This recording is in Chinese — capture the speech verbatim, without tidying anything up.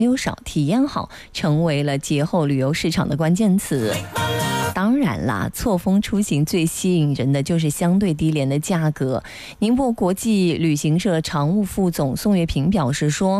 流少、体验好，成为了节后旅游市场的关键词。当然啦，错峰出行最吸引人的就是相对低廉的价格。宁波国际旅行社常务副总宋月平表示说，